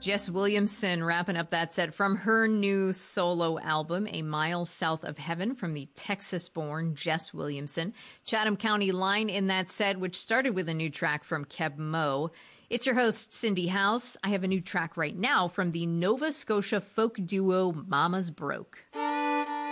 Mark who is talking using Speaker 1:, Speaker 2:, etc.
Speaker 1: Jess Williamson wrapping up that set from her new solo album, A Mile South of Heaven, from the Texas-born Jess Williamson. Chatham County Line in that set, which started with a new track from Keb Mo. It's your host, Cindy House. I have a new track right now from the Nova Scotia folk duo Mama's Broke.